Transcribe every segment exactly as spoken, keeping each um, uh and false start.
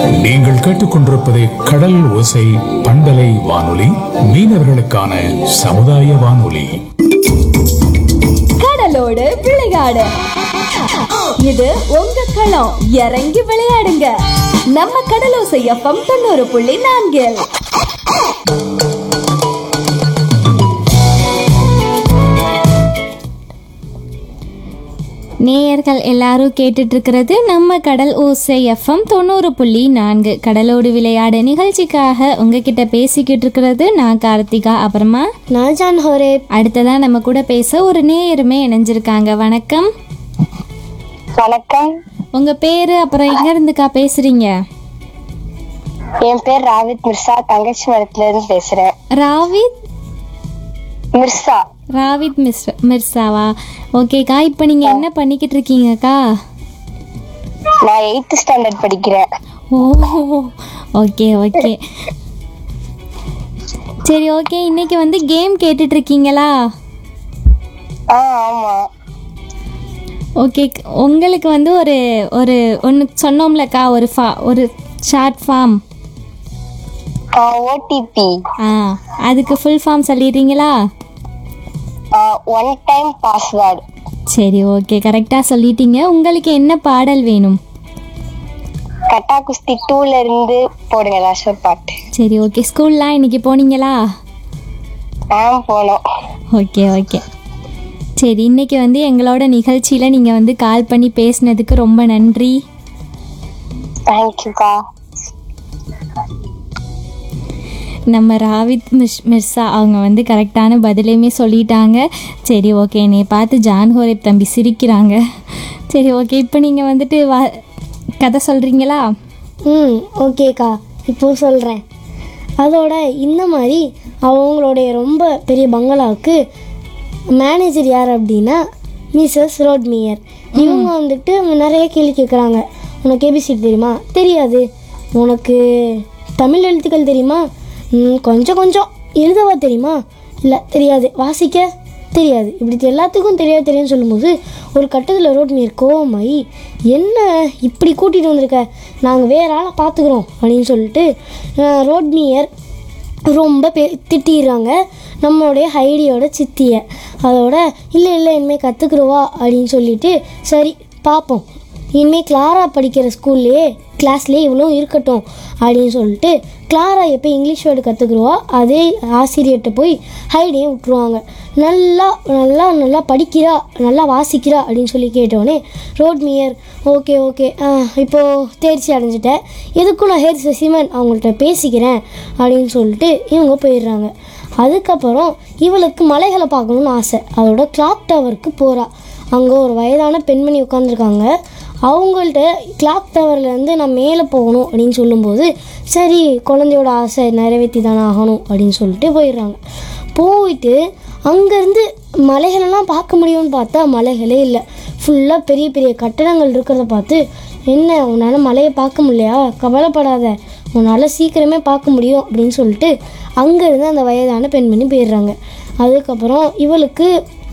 நீங்கள் கேட்டுக்கொண்டிருப்பது கடல் ஓசை பண்பலை வானொலி, மீனவர்களுக்கான சமுதாய வானொலி. கடலோடு விளையாடு, இது உங்க களம். இறங்கி விளையாடுங்க, நம்ம கடலோசை எஃப்எம் தொண்ணூறு புள்ளி நான்கில். நேயர்கள் எல்லாரும் கேட்டுட்டு இருக்கிறது நம்ம கடல் ஓசை எஃப்எம் தொண்ணூறு புள்ளி நான்கு கடலோடு விளையாட நிகழ்ச்சிக்காக உங்ககிட்ட பேசிக்கிட்டு இருக்கிறது நான் கார்த்திகா, அப்புறமா நான் ஜான் ஹோரே. அடுத்ததான் நம்ம கூட பேச ஒரு நேயருமே இணைஞ்சிருக்காங்க. வணக்கம். வணக்கம். உங்க பேரு, அப்புறம் எங்க இருந்துக்கா பேசுறீங்க? என் பேர் ராவித் மிர்சா, தங்கச்சி மரத்துல இருந்து பேசுறேன். ராவித் மிர்சா. ராவித் மிஸ் மிர்சாவா? ஓகேக்கா, இப்போ நீங்க என்ன பண்ணிக்கிட்டு இருக்கீங்கக்கா? நான் எயித்து ஸ்டாண்டர்ட் படிக்கிறேன். ஓ, ஓகே ஓகே, சரி ஓகே. இன்னைக்கு வந்து கேம் கேட்டுட்டு இருக்கீங்களா? ஆ ஆமா. ஓகே, உங்களுக்கு வந்து ஒரு ஒரு ஒன்று சொன்னோம்லக்கா, ஒரு ஃபா ஒரு ஷார்ட் ஃபார்ம். ஓடிபி. ஆ, அதுக்கு full form சொல்லிடுறீங்களா? One time password. சரி ஓகே, கரெக்டாக சொல்லிட்டீங்க. உங்களுக்கு என்ன பாடல் வேணும்? கட்டா குஸ்தி டூல இருந்து போடுங்க ஏதாச்சும் ஒரு பாட்டு. சரி ஓகே. ஸ்கூல்லாம் இன்னைக்கு போனீங்களா? ஆ போனோம். ஓகே ஓகே, சரி. இன்னைக்கு வந்து எங்களோட நிகழ்ச்சியில் நீங்கள் வந்து கால் பண்ணி பேசினதுக்கு ரொம்ப நன்றி. தேங்க்யூக்கா. நம்ம ராவித் மிஸ் மிர்சா அவங்க வந்து கரெக்டான பதிலையுமே சொல்லிட்டாங்க. சரி ஓகே, என்னை பார்த்து ஜான் ஹோரேப் தம்பி சிரிக்கிறாங்க. சரி ஓகே, இப்போ நீங்கள் வந்துட்டு வா கதை சொல்கிறீங்களா? ம் ஓகேக்கா, இப்போ சொல்கிறேன். அதோட இந்த மாதிரி அவங்களுடைய ரொம்ப பெரிய பங்களாவுக்கு மேனேஜர் யார் அப்படின்னா மிஸ்ஸஸ் ரோட்மியர். இவங்க வந்துட்டு நிறைய கேள்வி கேட்குறாங்க. உனக்கு ஏபிசிடி தெரியுமா? தெரியாது. உனக்கு தமிழ் எழுத்துக்கள் தெரியுமா? கொஞ்சம் கொஞ்சம். எழுதவா தெரியுமா? இல்லை தெரியாது. வாசிக்க தெரியாது. இப்படி எல்லாத்துக்கும் தெரியாது தெரியும்னு சொல்லும்போது ஒரு கட்டத்தில் ரோட்மியர் கோவமாயி, என்ன இப்படி கூட்டிகிட்டு வந்திருக்க, நாங்கள் வேற ஆளை பார்த்துக்குறோம் அப்படின்னு சொல்லிட்டு ரோட்மியர் ரொம்ப பே திட்டிடுறாங்க நம்மளுடைய ஹைடியோட சித்தியை. அதோட இல்லை இல்லை இனிமேல் கற்றுக்குருவா அப்படின்னு சொல்லிட்டு, சரி பார்ப்போம், இனிமேல் கிளாரா படிக்கிற ஸ்கூல்லையே கிளாஸ்லேயே இவ்வளோ இருக்கட்டும் அப்படின்னு சொல்லிட்டு கிளாரா எப்போ இங்கிலீஷ் வேர்டு கற்றுக்குருவா அதே ஆசிரியர்கிட்ட போய் ஹைடியும் விட்டுருவாங்க. நல்லா நல்லா நல்லா படிக்கிறா, நல்லா வாசிக்கிறா அப்படின்னு சொல்லி கேட்டோடனே ரோட்மியர் ஓகே ஓகே இப்போது தேர்ச்சி அடைஞ்சிட்டேன், எதுக்கும் நான் ஹேர் சசிமன் அவங்கள்ட்ட பேசிக்கிறேன் அப்படின்னு சொல்லிட்டு இவங்க போயிடுறாங்க. அதுக்கப்புறம் இவளுக்கு மலைகளை பார்க்கணுன்னு ஆசை. அதோட கிளாக் டவருக்கு போகிறா. அங்கே ஒரு வயதான பெண்மணி உட்காந்துருக்காங்க. அவங்கள்ட்ட கிளாக் டவர்லேருந்து நான் மேலே போகணும் அப்படின்னு சொல்லும்போது, சரி குழந்தையோட ஆசை நிறைவேற்றி தானே ஆகணும் அப்படின்னு சொல்லிட்டு போயிடுறாங்க. போயிட்டு அங்கேருந்து மலைகளெல்லாம் பார்க்க முடியும்னு பார்த்தா மலைகளே இல்லை. ஃபுல்லாக பெரிய பெரிய கட்டடங்கள் இருக்கிறத பார்த்து, என்ன உன்னால் மலையை பார்க்க முடியலையா? கவலைப்படாத, உன்னால் சீக்கிரமே பார்க்க முடியும் அப்படின்னு சொல்லிட்டு அங்கேருந்து அந்த வயதான பெண்மணி போயிடுறாங்க. அதுக்கப்புறம் இவளுக்கு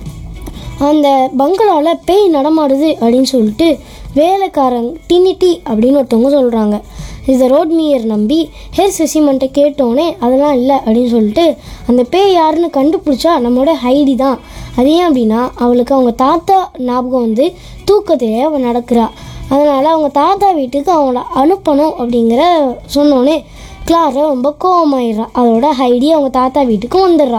அந்த பங்களாவில் பேய் நடமாடுது அப்படின்னு சொல்லிட்டு வேலைக்காரங்க டினிட்டி அப்படின்னு ஒருத்தவங்க சொல்கிறாங்க. இதை ரோட்மியர் நம்பி ஹேர் சசிமன்ட்ட கேட்டோன்னே அதெல்லாம் இல்லை அப்படின்னு சொல்லிட்டு அந்த பேய் யாருன்னு கண்டுபிடிச்சா நம்மளோட ஹைடி தான். அது ஏன் அப்படின்னா அவளுக்கு அவங்க தாத்தா ஞாபகம் வந்து தூக்கத்திலே அவள் நடக்கிறா. அதனால் அவங்க தாத்தா வீட்டுக்கு அவங்கள அனுப்பணும் அப்படிங்கிற சொன்னோன்னே கிளாரா ரொம்ப கோவமாயிடுறா. அதோட ஹைடி அவங்க தாத்தா வீட்டுக்கு வந்துடுறா.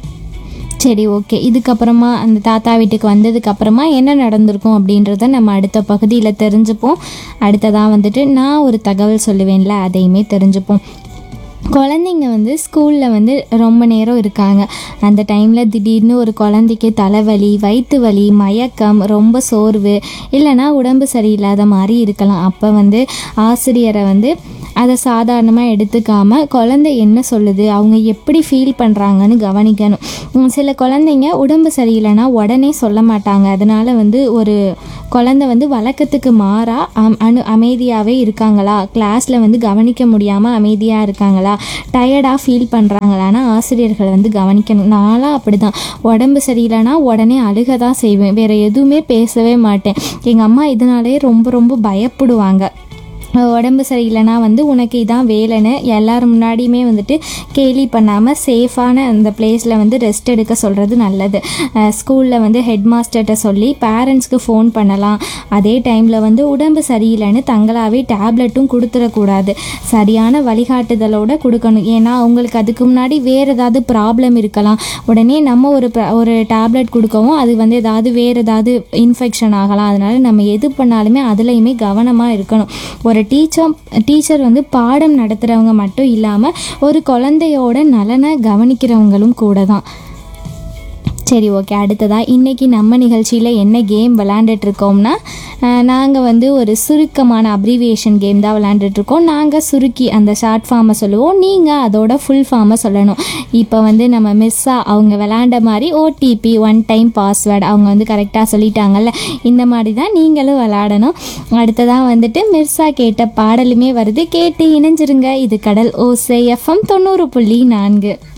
சரி ஓகே, இதுக்கப்புறமா அந்த தாத்தா வீட்டுக்கு வந்ததுக்கப்புறமா என்ன நடந்திருக்கும் அப்படின்றத நம்ம அடுத்த பகுதியில் தெரிஞ்சுப்போம். அடுத்ததாக வந்துட்டு நான் ஒரு தகவல் சொல்லுவேன்ல, அதையுமே தெரிஞ்சுப்போம். குழந்தைங்க வந்து ஸ்கூலில் வந்து ரொம்ப நேரம் இருக்காங்க. அந்த டைமில் திடீர்னு ஒரு குழந்தைக்கு தலைவலி, வயிற்று வலி, மயக்கம், ரொம்ப சோர்வு, இல்லைனா உடம்பு சரியில்லாத மாதிரி இருக்கலாம். அப்போ வந்து ஆசிரியரை வந்து அதை சாதாரணமாக எடுத்துக்காமல் குழந்தை என்ன சொல்லுது, அவங்க எப்படி ஃபீல் பண்ணுறாங்கன்னு கவனிக்கணும். சில குழந்தைங்க உடம்பு சரியில்லைன்னா உடனே சொல்ல மாட்டாங்க. அதனால் வந்து ஒரு குழந்தை வந்து வழக்கத்துக்கு மாறாக அம் அனு அமைதியாகவே இருக்காங்களா, கிளாஸில் வந்து கவனிக்க முடியாமல் அமைதியாக இருக்காங்களா, டயர்டாக ஃபீல் பண்ணுறாங்களான்னா ஆசிரியர்கள் வந்து கவனிக்கணும். நான்லாம் அப்படி தான், உடம்பு சரியில்லைன்னா உடனே அழுக தான் செய்வேன், வேறு எதுவுமே பேசவே மாட்டேன். எங்கள் அம்மா இதனாலே ரொம்ப ரொம்ப பயப்படுவாங்க. உடம்பு சரியில்லைனா வந்து உனக்கு இதான் வேலைன்னு எல்லாரும் முன்னாடியுமே வந்துட்டு கேலி பண்ணாமல் சேஃபான அந்த பிளேஸில் வந்து ரெஸ்ட் எடுக்க சொல்கிறது நல்லது. ஸ்கூலில் வந்து ஹெட் மாஸ்டர்கிட்ட சொல்லி பேரண்ட்ஸ்க்கு ஃபோன் பண்ணலாம். அதே டைமில் வந்து உடம்பு சரியில்லைன்னு தங்களாகவே டேப்லெட்டும் கொடுத்துடக்கூடாது. சரியான வழிகாட்டுதலோடு கொடுக்கணும். ஏன்னா அவங்களுக்கு அதுக்கு முன்னாடி வேறு ஏதாவது ப்ராப்ளம் இருக்கலாம். உடனே நம்ம ஒரு ஒரு டேப்லெட் கொடுக்கவும் அது வந்து ஏதாவது வேறு ஏதாவது இன்ஃபெக்ஷன் ஆகலாம். அதனால் நம்ம எது பண்ணாலுமே அதுலேயுமே கவனமாக இருக்கணும். ஒரு டீச்சர் டீச்சர் வந்து பாடம் நடத்துகிறவங்க மட்டும் இல்லாமல் ஒரு குழந்தையோட நலனை கவனிக்கிறவங்களும் கூட தான். சரி, ஓகே. அடுத்ததாக இன்றைக்கி நம்ம நிகழ்ச்சியில் என்ன கேம் விளாண்டுட்ருக்கோம்னா, நாங்கள் வந்து ஒரு சுருக்கமான அப்ரிவியேஷன் கேம் தான் விளாண்டுட்ருக்கோம். நாங்கள் சுருக்கி அந்த ஷார்ட் ஃபார்மை சொல்லுவோம், நீங்கள் அதோட ஃபுல் ஃபார்மை சொல்லணும். இப்போ வந்து நம்ம மிஸ்ஸாக அவங்க விளாண்ட மாதிரி ஓடிபி ஒன் டைம் பாஸ்வேர்டு அவங்க வந்து கரெக்டாக சொல்லிட்டாங்கல்ல, இந்த மாதிரி தான் நீங்களும் விளாடணும். அடுத்ததாக வந்துட்டு மிர்சா கேட்ட பாடலுமே வருது, கேட்டு இணைஞ்சிருங்க. இது கடல் ஓசை எஃப்எம் தொண்ணூறு புள்ளி நான்கு.